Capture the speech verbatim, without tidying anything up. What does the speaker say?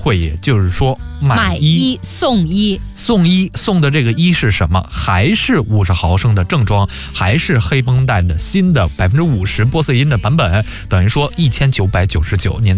惠，也就是说买一送一。 送一送的这个一是什么？还是五十毫升的正装，还是黑绷带的新的百分之五十玻色因的版本？等于说一千九百九十九，您